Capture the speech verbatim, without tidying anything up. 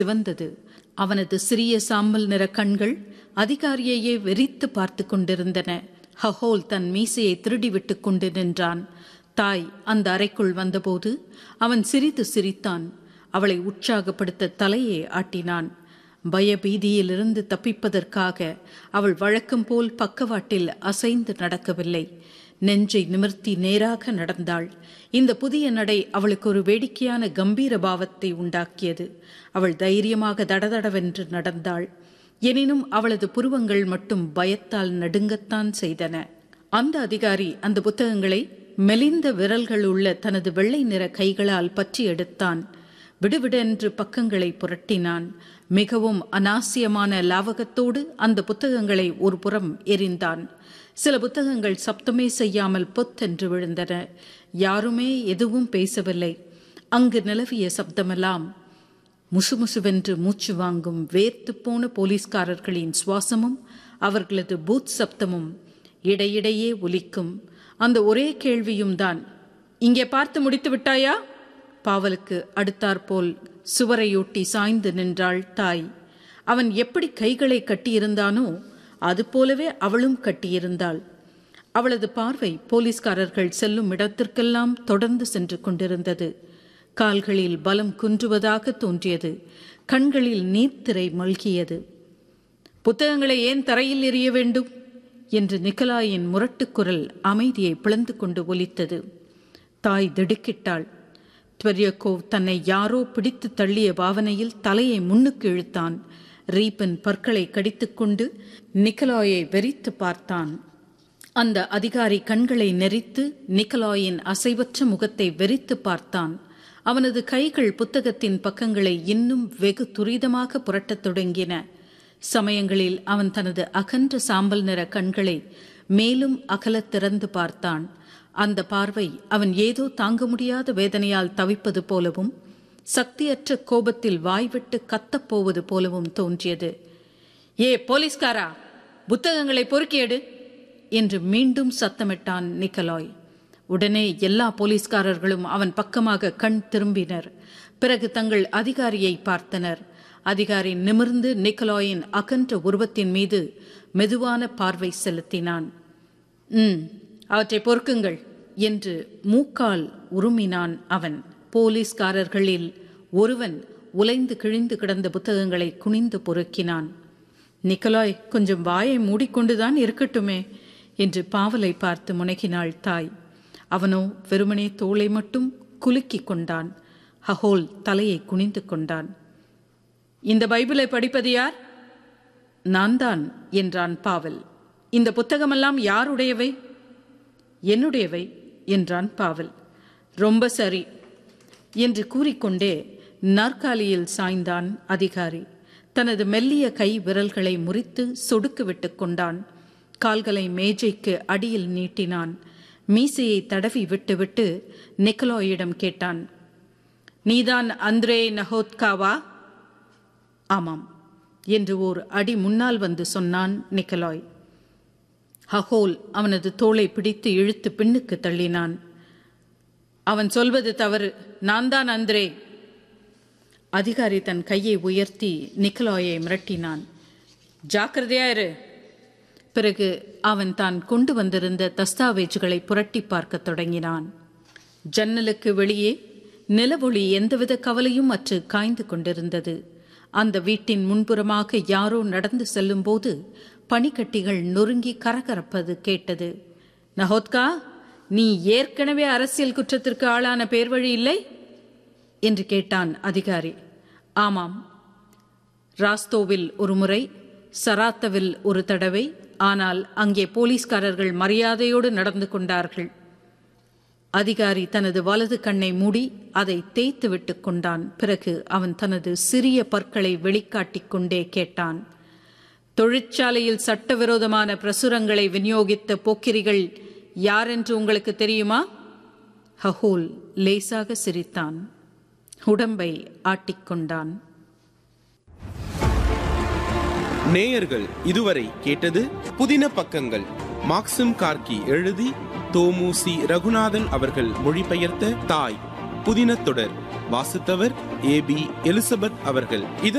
சிவந்தது. அவனது சிறிய சாம்பல் நிற கண்கள் அதிகாரியையே வெறித்து பார்த்து கொண்டிருந்தன. ஹஹோல் தன் மீசையை திருடிவிட்டுக் கொண்டு நின்றான். தாய் அந்த அறைக்குள் வந்தபோது அவன் சிரித்து சிரித்தான். அவளை உற்சாகப்படுத்த தலையை ஆட்டினான். பயபீதியிலிருந்து தப்பிப்பதற்காக அவள் வழக்கம் போல் பக்கவாட்டில் அசைந்து நடக்கவில்லை. நெஞ்சை நிமிர்த்தி நேராக நடந்தாள். இந்த புதிய நடை அவளுக்கு ஒரு வேடிக்கையான கம்பீர பாவத்தை உண்டாக்கியது. அவள் தைரியமாக தடதடவென்று நடந்தாள். எனினும் அவளது புருவங்கள் மட்டும் பயத்தால் நடுங்கத்தான் செய்தன. அந்த அதிகாரி அந்த புத்தகங்களை மெலிந்த விரல்கள் உள்ள தனது வெள்ளை நிற கைகளால் பற்றி எடுத்தான். விடுவிடென்று பக்கங்களை புரட்டினான். மிகவும் அநாசியமான லாவகத்தோடு அந்த புத்தகங்களை ஒரு புறம் எறிந்தான். சில புத்தகங்கள் சப்தமே செய்யாமல் பொத்தென்று விழுந்தன. யாருமே எதுவும் பேசவில்லை. அங்கு நிலவிய சப்தமெல்லாம் முசுமுசுவென்று மூச்சு வாங்கும் வேர்த்து போன போலீஸ்காரர்களின் சுவாசமும் அவர்களது பூத் சப்தமும் இடையிடையே ஒலிக்கும். அந்த ஒரே கேள்வியும் தான், இங்கே பார்த்து முடித்து விட்டாயா? பாவலுக்கு அடுத்தாற்போல் சுவரையொட்டி சாய்ந்து நின்றாள் தாய். அவன் எப்படி கைகளை கட்டியிருந்தானோ அதுபோலவே அவளும் கட்டியிருந்தாள். அவளது பார்வை போலீஸ்காரர்கள் செல்லும் இடத்திற்கெல்லாம் தொடர்ந்து சென்று கொண்டிருந்தது. கால்களில் பலம் குன்றுவதாக தோன்றியது. கண்களில் நீர்த்திரை மல்கியது. புத்தகங்களை ஏன் தரையில் எறிய வேண்டும் என்று நிக்கலாயின் முரட்டுக்குரல் அமைதியை பிளந்து கொண்டு ஒலித்தது. தாய் திடுக்கிட்டாள். த்வர்யகோவ் தன்னை யாரோ பிடித்து தள்ளிய பாவனையில் தலையை முன்னுக்கு இழுத்தான். ரீபன் பற்களை கடித்துக்கொண்டு நிக்கலாயை வெறித்து பார்த்தான். அந்த அதிகாரி கண்களை நெறித்து நிக்கலாயின் அசைவற்ற முகத்தை வெறித்து பார்த்தான். அவனது கைகள் புத்தகத்தின் பக்கங்களை இன்னும் வெகு துரிதமாக புரட்டத் தொடங்கின. சமயங்களில் அவன் தனது அகன்ற சாம்பல் நிற கண்களை மேலும் அகலத் திறந்து பார்த்தான். அந்த பார்வை அவன் ஏதோ தாங்க முடியாத வேதனையால் தவிப்பது போலவும் சக்தியற்ற கோபத்தில் வாய்விட்டு கத்தப்போவது போலவும் தோன்றியது. ஏ போலீஸ்காரா, புத்தகங்களை பொறுக்கியெடு என்று மீண்டும் சத்தமிட்டான் நிக்கலாய். உடனே எல்லா போலீஸ்காரர்களும் அவன் பக்கமாக கண் திரும்பினர். பிறகு தங்கள் அதிகாரியை பார்த்தனர். அதிகாரி நிமிர்ந்து நிக்கலாயின் அகன்ற உருவத்தின் மீது மெதுவான பார்வை செலுத்தினான். ம் அவற்றை பொறுக்குங்கள் என்று மூக்கால் உருமினான் அவன். போலீஸ்காரர்களில் ஒருவன் உலைந்து கிழிந்து கிடந்த புத்தகங்களை குனிந்து பொறுக்கினான். நிக்கலாய், கொஞ்சம் வாயை மூடிக்கொண்டுதான் இருக்கட்டுமே என்று பாவலை பார்த்து முனகினாள் தாய். அவனோ வெறுமனே தோளை மட்டும் குலுக்கி கொண்டான். ஹஹோல் தலையை குனிந்து கொண்டான். இந்த பைபிளை படிப்பது யார்? நான் தான் என்றான் பாவல். இந்த புத்தகமெல்லாம் யாருடையவை? என்னுடையவை என்றான் பாவல். ரொம்ப சரி என்று கூறிக்கொண்டே நாற்காலியில் சாய்ந்தான் அதிகாரி. தனது மெல்லிய கை விரல்களை முறித்து சொடுக்கு விட்டு கொண்டான். கால்களை மேஜைக்கு அடியில் நீட்டினான். மீசையை தடவி விட்டுவிட்டு நிக்கலாயிடம் கேட்டான், நீதான் அந்திரே நஹோத்காவா? ஆமாம் என்று ஓர் அடி முன்னால் வந்து சொன்னான் நிக்கலாய். ஹஹோல் அவனது தோளை பிடித்து இழுத்து பின்னுக்கு தள்ளினான். அவன் சொல்வது தவறு, நான் தான் அந்திரே. அதிகாரி தன் கையை உயர்த்தி நிக்கலாயை மிரட்டினான். ஜாக்கிரதையாயிரு. பிறகு அவன் தான் கொண்டு வந்திருந்த தஸ்தாவேஜுகளை புரட்டி பார்க்க தொடங்கினான். ஜன்னலுக்கு வெளியே நிலவொளி எந்தவித கவலையும் அற்று காய்ந்து கொண்டிருந்தது. அந்த வீட்டின் முன்புறமாக யாரோ நடந்து செல்லும் போது பனிக்கட்டிகள் நொறுங்கி கரகரப்பது கேட்டது. நஹோத்கா, நீ ஏற்கனவே அரசியல் குற்றத்திற்கு ஆளான பேர் வழி இல்லை என்று கேட்டான் அதிகாரி. ஆமாம், ராஸ்தோவில் ஒரு முறை, சராத்தவில் ஒரு தடவை. ஆனால் அங்கே போலீஸ்காரர்கள் மரியாதையோடு நடந்து கொண்டார்கள். அதிகாரி தனது வலது கண்ணை மூடி அதை தேய்த்து விட்டு கொண்டான். பிறகு அவன் தனது சிறிய பற்களை வெளிக்காட்டிக் கொண்டே கேட்டான், தொழிற்சாலையில் சட்டவிரோதமான பிரசுரங்களை விநியோகித்த போக்கிரிகள் யாரென்று உங்களுக்கு தெரியுமா? ஹஹோல் லேசாக சிரித்தான். உடம்பை ஆட்டிக்கொண்டான். நேயர்கள் இதுவரை கேட்டது புதின பக்கங்கள். மாக்சிம் கார்கி எழுதி தோமுசி ரகுநாதன் அவர்கள் மொழிபெயர்த்த தாய் புதின தொடர். வாசித்தவர் ஏ பி எலிசபெத் அவர்கள்.